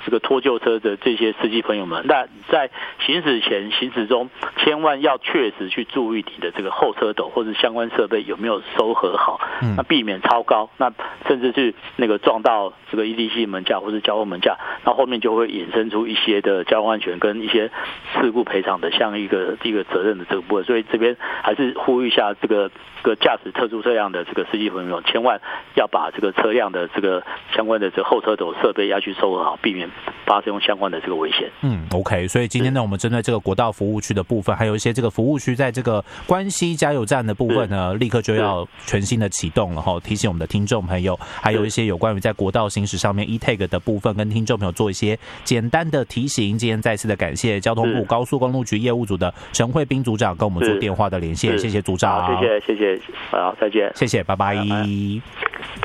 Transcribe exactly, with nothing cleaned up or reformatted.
这个拖救车的这些司机朋友们，那在行驶前、行驶中，千万要确实去注意你的这个后车斗或者相关设备有没有收合好，那避免超高，那甚至去那个撞到这个 E D C 门架或是交通门架，那后面就会衍生出一些的交通安全跟一些事故赔偿的像一个一个责任的这个部分，所以这边还是呼吁一下这个这个驾驶特殊车辆的这个司机朋友，千万要把这个车辆的这个相关的这个后车斗设备要去收合好，避免发生相关的这个危险。 嗯 ，OK， 所以今天呢，我们针对这个国道服务区的部分，还有一些这个服务区在这个关西加油站的部分呢，立刻就要全新的启动了哈。提醒我们的听众朋友，还有一些有关于在国道行驶上面 E T A G 的部分，跟听众朋友做一些简单的提醒。今天再次的感谢交通部高速公路局业务组的陈慧彬组长跟我们做电话的连线，谢谢组长， 谢谢谢谢，好，再见， 谢谢，拜拜。 拜拜。